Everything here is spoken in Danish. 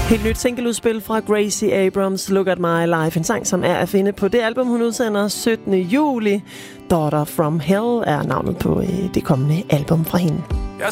Helt nyt singleudspil fra Gracie Abrams, Look at My Life. En sang, som er at finde på det album, hun udsender 17. juli. Daughter from Hell er navnet på det kommende album fra hende.